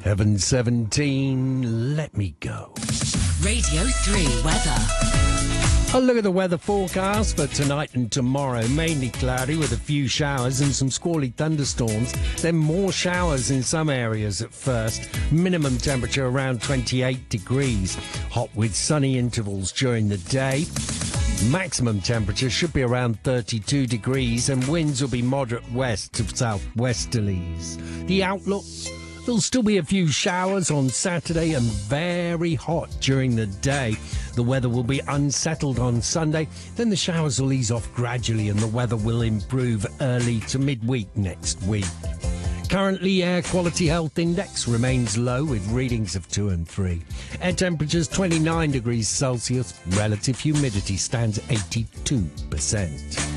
Heaven 17, let me go. Radio 3 weather. A look at the weather forecast for tonight and tomorrow. Mainly cloudy with a few showers and some squally thunderstorms. Then more showers in some areas at first. Minimum temperature around 28 degrees. Hot with sunny intervals during the day. Maximum temperature should be around 32 degrees and winds will be moderate west to southwesterlies. The outlook: there'll still be a few showers on Saturday and very hot during the day. The weather will be unsettled on Sunday, then the showers will ease off gradually and the weather will improve early to midweek next week. Currently, Air Quality Health Index remains low with readings of 2 and 3. Air temperatures 29 degrees Celsius, relative humidity stands 82%.